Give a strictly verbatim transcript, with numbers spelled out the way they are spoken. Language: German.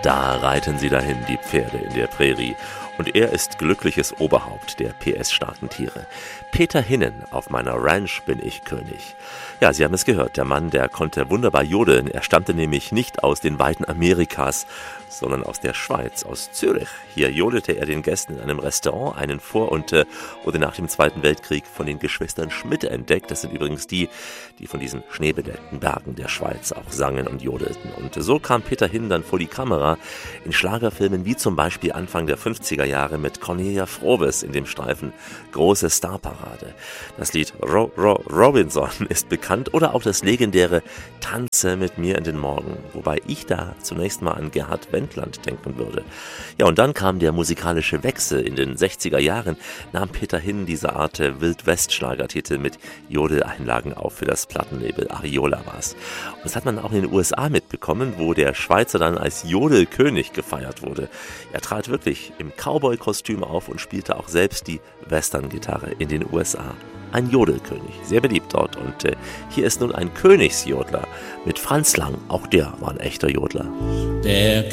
Da reiten sie dahin, die Pferde in der Prärie. Und er ist glückliches Oberhaupt der P S-starken Tiere. Peter Hinnen, auf meiner Ranch bin ich König. Ja, Sie haben es gehört, der Mann, der konnte wunderbar jodeln. Er stammte nämlich nicht aus den Weiten Amerikas, sondern aus der Schweiz, aus Zürich. Hier jodelte er den Gästen in einem Restaurant einen vor und äh, wurde nach dem Zweiten Weltkrieg von den Geschwistern Schmidt entdeckt. Das sind übrigens die, die von diesen schneebedeckten Bergen der Schweiz auch sangen und jodelten. Und so kam Peter Hinnen dann vor die Kamera in Schlagerfilmen wie zum Beispiel Anfang der fünfziger Jahre mit Cornelia Frohwes in dem Streifen Große Starparade. Das Lied Ro Ro Robinson ist bekannt oder auch das legendäre Tanze mit mir in den Morgen, wobei ich da zunächst mal an Gerhard Wendland denken würde. Ja, und dann kam der musikalische Wechsel. In den sechziger Jahren nahm Peter Hinnen diese Art Wild-West-Schlagertitel mit Jodeleinlagen auf für das Plattenlabel Ariola war's. Und das hat man auch in den U S A mitbekommen, wo der Schweizer dann als Jodelkönig gefeiert wurde. Er trat wirklich im Cowboy-Kostüm auf und spielte auch selbst die Western-Gitarre in den U S A. Ein Jodelkönig, sehr beliebt dort. Und äh, hier ist nun ein Königsjodler mit Franz Lang. Auch der war ein echter Jodler. Der